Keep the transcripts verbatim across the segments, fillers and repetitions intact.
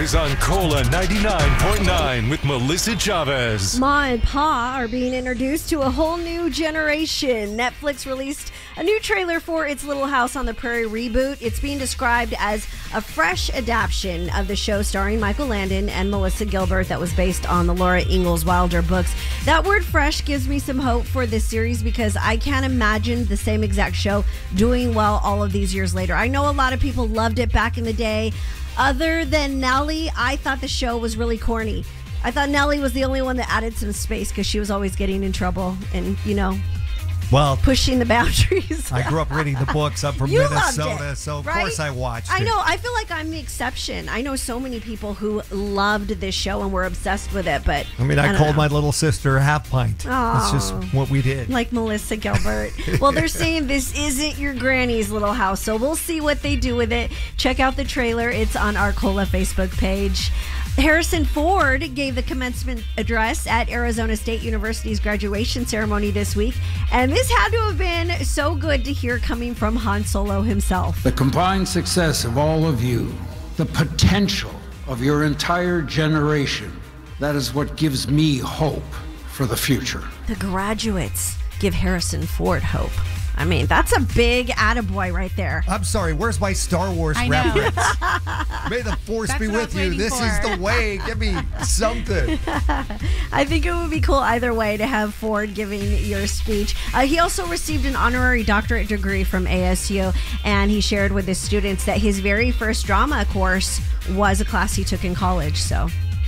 is on Cola ninety-nine point nine with Melissa Chavez. Ma and Pa are being introduced to a whole new generation. Netflix released a new trailer for its Little House on the Prairie reboot. It's being described as a fresh adaptation of the show starring Michael Landon and Melissa Gilbert that was based on the Laura Ingalls Wilder books. That word fresh gives me some hope for this series because I can't imagine the same exact show doing well all of these years later. I know a lot of people loved it back in the day. Other than Nellie, I thought the show was really corny. I thought Nellie was the only one that added some space because she was always getting in trouble and, you know, well, pushing the boundaries. I grew up reading the books. I'm from You Minnesota, it, so of right? course I watched I it. know. I feel like I'm the exception. I know so many people who loved this show and were obsessed with it, but I mean, I, I called know. my little sister a half pint. Oh. That's just what we did. Like Melissa Gilbert. Well, they're saying this isn't your granny's little house, so we'll see what they do with it. Check out the trailer. It's on our Cola Facebook page. Harrison Ford gave the commencement address at Arizona State University's graduation ceremony this week, and this had to have been so good to hear coming from Han Solo himself. The combined success of all of you, the potential of your entire generation, that is what gives me hope for the future. The graduates give Harrison Ford hope. I mean, that's a big attaboy right there. I'm sorry, where's my Star Wars I know. reference? May the force That's be what I with was you. waiting This for. is the way. Give me something. I think it would be cool either way to have Ford giving your speech. Uh, he also received an honorary doctorate degree from A S U, and he shared with his students that his very first drama course was a class he took in college. So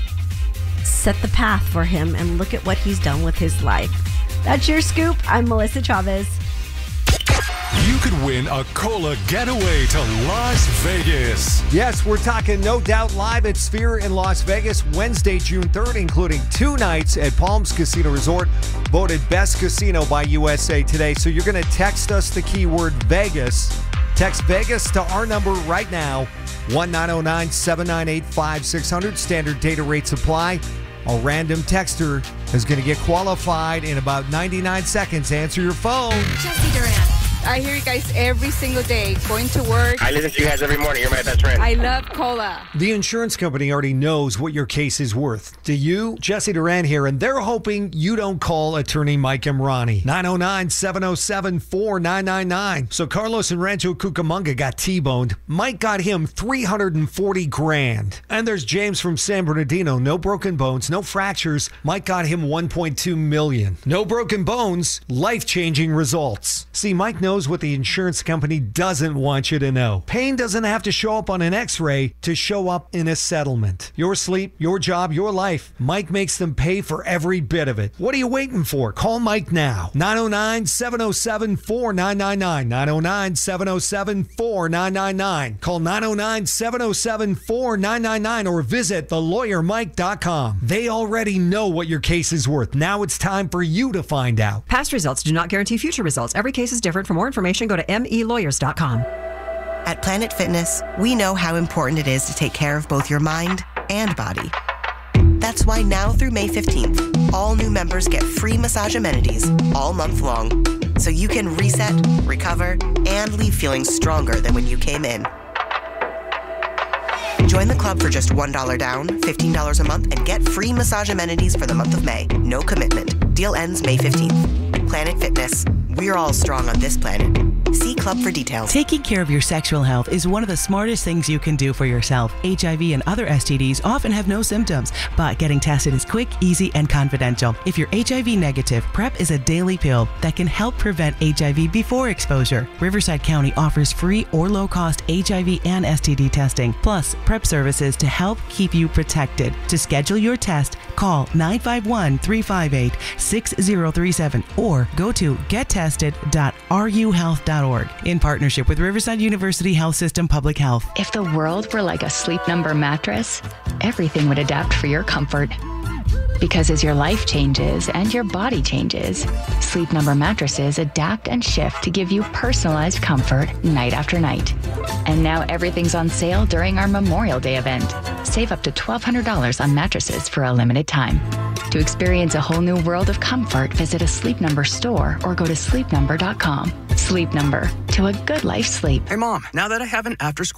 set the path for him and look at what he's done with his life. That's your scoop. I'm Melissa Chavez. You could win a Cola getaway to Las Vegas. Yes, we're talking No Doubt live at Sphere in Las Vegas Wednesday, June third, including two nights at Palms Casino Resort, voted best casino by U S A Today. So you're going to text us the keyword Vegas. Text Vegas to our number right now, one nine zero nine, seven nine eight, five six zero zero. Standard data rates apply. A random texter is going to get qualified in about ninety-nine seconds. Answer your phone. Jesse Duran. I hear you guys every single day going to work. I listen to you guys every morning. You're my best friend. I love Cola. The insurance company already knows what your case is worth. Do you? Jesse Duran here, and they're hoping you don't call attorney Mike Imrani. nine oh nine, seven oh seven, four nine nine nine. So Carlos in Rancho Cucamonga got T-boned. Mike got him three hundred forty grand. And there's James from San Bernardino. No broken bones, no fractures. Mike got him one point two million. No broken bones, life-changing results. See, Mike knows what the insurance company doesn't want you to know. Pain doesn't have to show up on an x-ray to show up in a settlement. Your sleep, your job, your life. Mike makes them pay for every bit of it. What are you waiting for? Call Mike now. nine oh nine, seven oh seven, four nine nine nine. nine oh nine, seven oh seven, four nine nine nine. Call nine oh nine, seven oh seven, four nine nine nine or visit the lawyer mike dot com. They already know what your case is worth. Now it's time for you to find out. Past results do not guarantee future results. Every case is different. For more information, go to m e lawyers dot com. At Planet Fitness, we know how important it is to take care of both your mind and body. That's why now through May fifteenth, all new members get free massage amenities all month long, so you can reset, recover, and leave feeling stronger than when you came in. Join the club for just one dollar down, fifteen dollars a month, and get free massage amenities for the month of May. No commitment. Deal ends May fifteenth. Planet Fitness. We're all strong on this planet. See Club for details. Taking care of your sexual health is one of the smartest things you can do for yourself. H I V and other S T Ds often have no symptoms, but getting tested is quick, easy, and confidential. If you're H I V negative, PrEP is a daily pill that can help prevent H I V before exposure. Riverside County offers free or low-cost H I V and S T D testing, plus PrEP services to help keep you protected. To schedule your test, call nine five one, three five eight, six zero three seven or go to get tested dot r u health dot org in partnership with Riverside University Health System Public Health. If the world were like a Sleep Number mattress, everything would adapt for your comfort. Because as your life changes and your body changes, Sleep Number mattresses adapt and shift to give you personalized comfort night after night. And now everything's on sale during our Memorial Day event. Save up to twelve hundred dollars on mattresses for a limited time. To experience a whole new world of comfort, visit a Sleep Number store or go to sleep number dot com. Sleep Number, to a good life sleep. Hey, Mom, now that I have an after-school